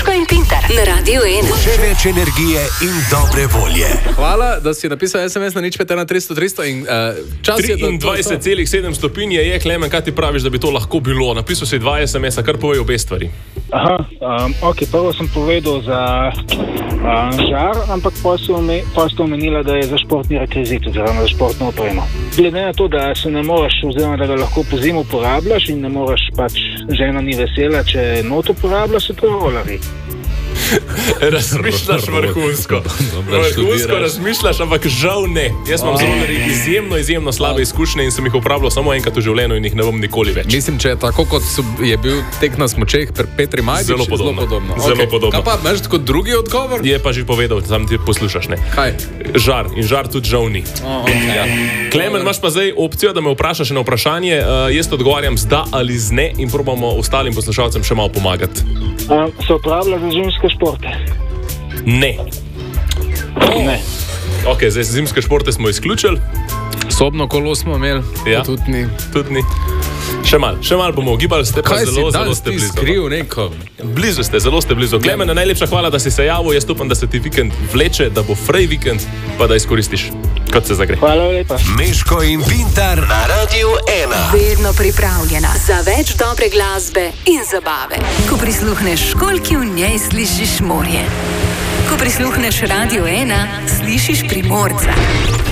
Meško in Pintar na Radiu 1. Še več energije in dobre volje. Hvala, da si napisal SMS na 051 in čas je 23,7 stopinj je, Klemen, kaj ti praviš, da bi to lahko bilo? Napisal si 2 SMS-a, kar povej obe stvari. Ok, prvo sem povedal za žar, ampak pa ste omenila, da je za športni rekvizit oziroma za športno opremo. Glede na to, da se ne moreš, oziroma da ga lahko po zimu uporabljaš in ne moreš, pač žena ni vesela, če not uporabljaš, se to rolari. Razmišljaš vrhunsko. Vrhunsko razmišljaš, ampak žal ne. Jaz imam izjemno slabe izkušnje in sem jih uporabljal samo enkrat v življenju in jih ne bom nikoli več. Mislim, če je tako, kot je bil tek na smučeh pri Petri Majdič, zelo podobno. Zelo podobno. Kaj pa, imaš kot drugi odgovor? Je pa že povedal, sam ti poslušaš, ne. Kaj? Žar. In žar tudi žal ni. Ja. Klemen, imaš pa zdaj opcijo, da me vprašaš na vprašanje. Jaz odgovarjam z da ali z ne in probamo ostalim poslušalcem še malo pomagati. Se uporablja za zimske športe? Ne. Ne. Ok, zdaj zimske športe smo izključili. Sobno kolo smo imeli, Ja. tudi ni. Tudi ni. Še malo bomo ugibali, ste pa Kaj zelo si danes ste ti blizu. skril neko? Blizu ste, zelo ste blizu. Klemen, najlepša hvala, da si se javil. Jaz upam, da se ti vikend vleče, da bo frej vikend, pa da izkoristiš, kot se zagre. Hvala lepa. Meško in Pintar na Radiu 1. Vedno pripravljena za več dobre glasbe in zabave. Ko prisluhneš školjki, v njej slišiš morje. Ko prisluhneš Radiu 1, slišiš Primorca.